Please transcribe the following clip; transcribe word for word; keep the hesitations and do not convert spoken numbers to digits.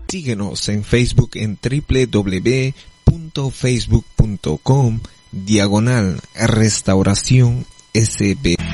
Síguenos en Facebook en doble u doble u doble u punto facebook punto com diagonal restauración S B.